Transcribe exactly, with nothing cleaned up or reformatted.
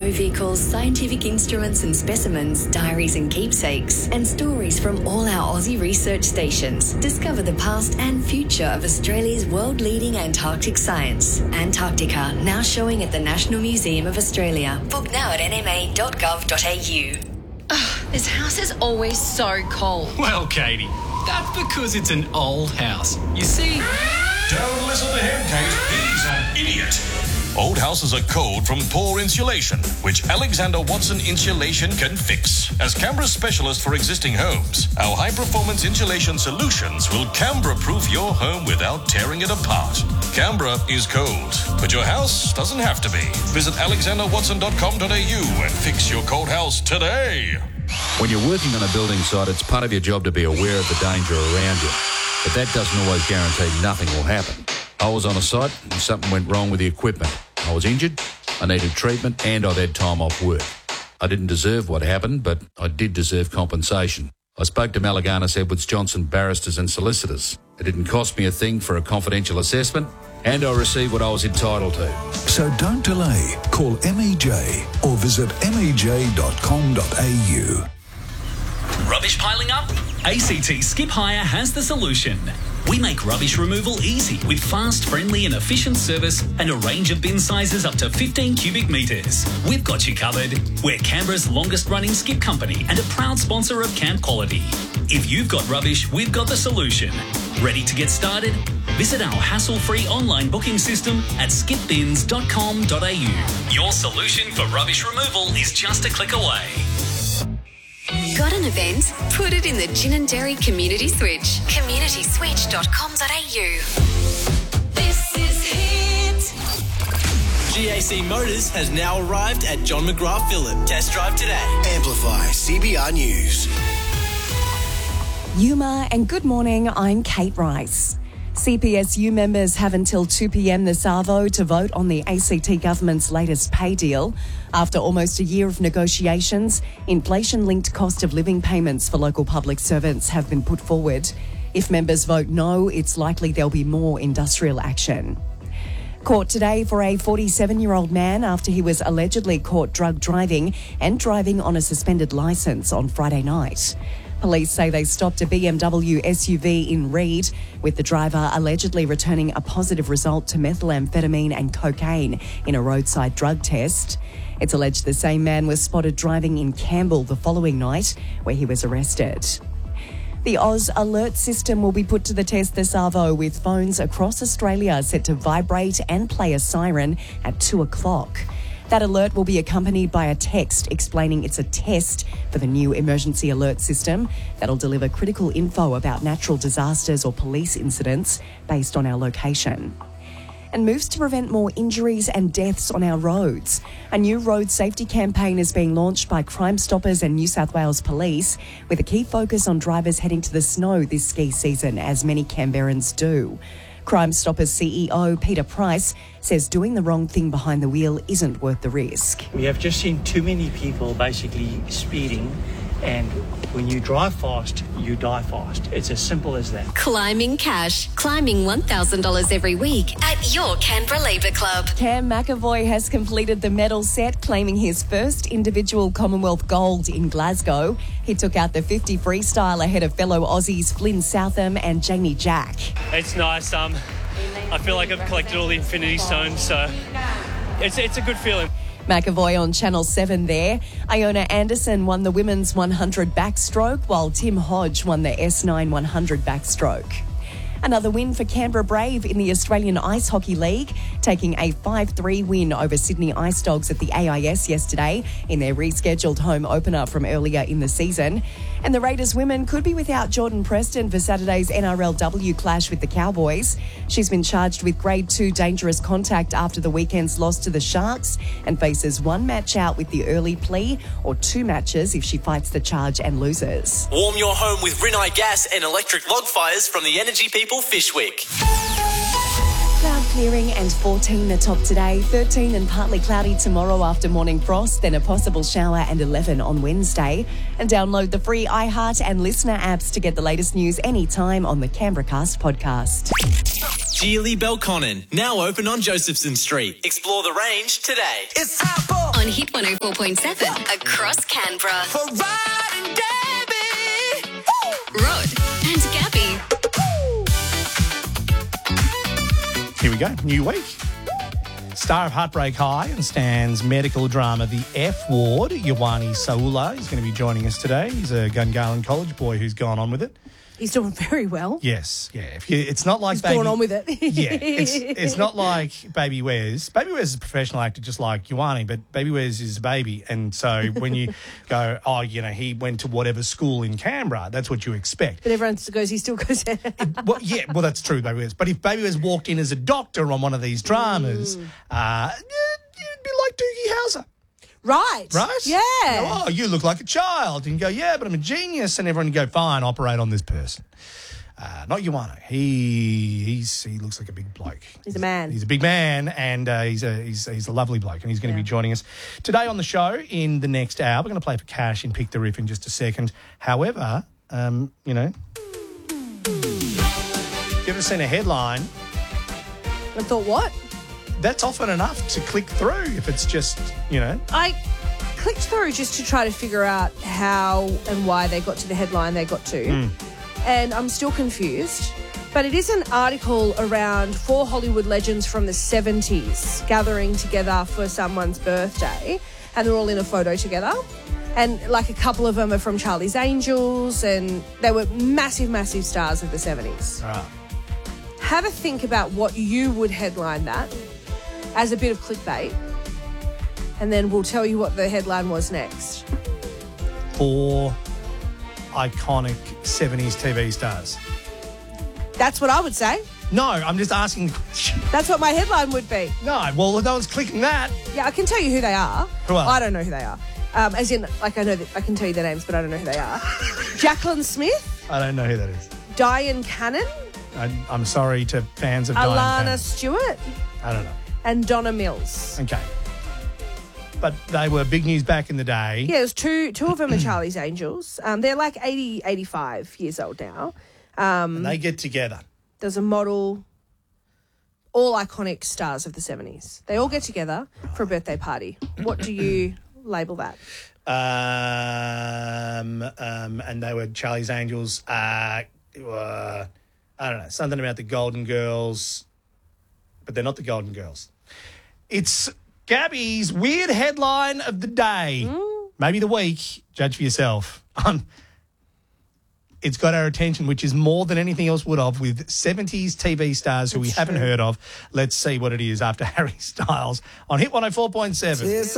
show vehicles, scientific instruments and specimens, diaries and keepsakes, and stories from all our Aussie research stations. Discover the past and future of Australia's world-leading Antarctic science. Antarctica, now showing at the National Museum of Australia. Book now at n m a dot gov dot a u. Ugh, this house is always so cold. Well, Katie, that's because it's an old house. You see... Don't listen to him, Kate. He's an idiot. Old houses are cold from poor insulation, which Alexander Watson Insulation can fix. As Canberra's specialist for existing homes, our high-performance insulation solutions will Canberra-proof your home without tearing it apart. Canberra is cold, but your house doesn't have to be. Visit alexander watson dot com dot a u and fix your cold house today. When you're working on a building site, it's part of your job to be aware of the danger around you. But that doesn't always guarantee nothing will happen. I was on a site and something went wrong with the equipment. I was injured, I needed treatment, and I'd had time off work. I didn't deserve what happened, but I did deserve compensation. I spoke to Malaganas Edwards Johnson barristers and solicitors. It didn't cost me a thing for a confidential assessment, and I received what I was entitled to. So don't delay. Call M E J or visit m e j dot com dot a u. Rubbish piling up? A C T Skip Hire has the solution. We make rubbish removal easy with fast, friendly and efficient service and a range of bin sizes up to fifteen cubic metres. We've got you covered. We're Canberra's longest running skip company and a proud sponsor of Camp Quality. If you've got rubbish, we've got the solution. Ready to get started? Visit our hassle-free online booking system at skip bins dot com dot a u. Your solution for rubbish removal is just a click away. Got an event? Put it in the Gin and Dairy Community Switch. community switch dot com dot a u. This is Hit. G A C Motors has now arrived at John McGrath Phillip. Test drive today. Amplify C B R News. Yuma, and good morning, I'm Kate Rice. C P S U members have until two p m this arvo to vote on the A C T government's latest pay deal. After almost a year of negotiations, inflation-linked cost of living payments for local public servants have been put forward. If members vote no, it's likely there'll be more industrial action. Court today for a forty-seven-year-old man after he was allegedly caught drug driving and driving on a suspended licence on Friday night. Police say they stopped a B M W S U V in Reid, with the driver allegedly returning a positive result to methamphetamine and cocaine in a roadside drug test. It's alleged the same man was spotted driving in Campbell the following night, where he was arrested. The Oz Alert system will be put to the test this arvo, with phones across Australia set to vibrate and play a siren at two o'clock. That alert will be accompanied by a text explaining it's a test for the new emergency alert system that'll deliver critical info about natural disasters or police incidents based on our location. And moves to prevent more injuries and deaths on our roads. A new road safety campaign is being launched by Crime Stoppers and New South Wales Police, with a key focus on drivers heading to the snow this ski season, as many Canberrans do. Crime Stoppers C E O Peter Price says doing the wrong thing behind the wheel isn't worth the risk. We have just seen too many people basically speeding, and when you drive fast, you die fast. It's as simple as that. Climbing cash. Climbing one thousand dollars every week at your Canberra Labour Club. Cam McAvoy has completed the medal set, claiming his first individual Commonwealth gold in Glasgow. He took out the fifty freestyle ahead of fellow Aussies Flynn Southam and Jamie Jack. It's nice. Um, I feel like I've collected all the Infinity Stones, so it's it's a good feeling. McAvoy on Channel seven there. Iona Anderson won the women's one hundred backstroke, while Tim Hodge won the S nine one hundred backstroke. Another win for Canberra Brave in the Australian Ice Hockey League, taking a five three win over Sydney Ice Dogs at the A I S yesterday in their rescheduled home opener from earlier in the season. And the Raiders women could be without Jordan Preston for Saturday's N R L W clash with the Cowboys. She's been charged with grade two dangerous contact after the weekend's loss to the Sharks and faces one match out with the early plea, or two matches if she fights the charge and loses. Warm your home with Rinnai gas and electric log fires from the Energy People Fishwick. Cloud clearing and fourteen the top today, thirteen and partly cloudy tomorrow after morning frost, then a possible shower and eleven on Wednesday. And download the free iHeart and Listener apps to get the latest news anytime on the Canberra Cast podcast. Geely Belconnen, now open on Josephson Street. Explore the range today. It's time for On Hit one oh four point seven across Canberra. for Rod and Gabby. Rod and Gabby. Here we go, new week. Star of Heartbreak High and Stan's medical drama, The F Ward, Ioane Saula, is going to be joining us today. He's a Gungahlin College boy who's gone on with it. He's doing very well. Yes, yeah. If you, it's not like He's baby, going on with it. yeah, it's it's not like Baby Wes. Baby Wes is a professional actor, just like Ioane, but Baby Wes is a baby, and so when you go, oh, you know, he went to whatever school in Canberra, that's what you expect. But everyone goes, he still goes there. Well, yeah, well, that's true, Baby Wes. But if Baby Wes walked in as a doctor on one of these dramas, Mm. uh, it'd be like Doogie Howser. Right. Right? Yeah. You go, oh, you look like a child. And you go, yeah, but I'm a genius. And everyone go, fine, operate on this person. Uh, not Ioane. He he's he looks like a big bloke. He's a man. He's a big man, and uh, he's a he's he's a lovely bloke, and he's going to Yeah. be joining us today on the show in the next hour. We're going to play for cash in Pick the Riff in just a second. However, um, you know, you ever seen a headline? I thought, what? That's often enough to click through if it's just, you know. I clicked through just to try to figure out how and why they got to the headline they got to. Mm. And I'm still confused. But it is an article around four Hollywood legends from the seventies gathering together for someone's birthday. And they're all in a photo together. And like a couple of them are from Charlie's Angels. And they were massive, massive stars of the seventies. Right. Have a think about what you would headline that as a bit of clickbait. And then we'll tell you what the headline was next. Four iconic seventies T V stars. That's what I would say. No, I'm just asking. That's what my headline would be. No, well, no one's clicking that. Yeah, I can tell you who they are. Who are they? I don't know who they are. Um, as in, like, I know that I can tell you their names, but I don't know who they are. Jacqueline Smith, I don't know who that is. Diane Cannon, I, I'm sorry to fans of Diane Alana Cannon. Stewart, I don't know. and Donna Mills. Okay. But they were big news back in the day. Yeah, there's two two of them are Charlie's Angels. Um, they're like eighty, eighty-five years old now. Um, And they get together. There's a model, all iconic stars of the seventies. They all get together for a birthday party. What do you label that? Um, um, and they were Charlie's Angels. Uh, uh, I don't know, something about the Golden Girls, but they're not the Golden Girls. It's Gabby's weird headline of the day. Mm. Maybe the week. Judge for yourself. Um, it's got our attention, which is more than anything else would have, with seventies T V stars who we That's haven't true. heard of. Let's see what it is after Harry Styles on Hit one oh four point seven.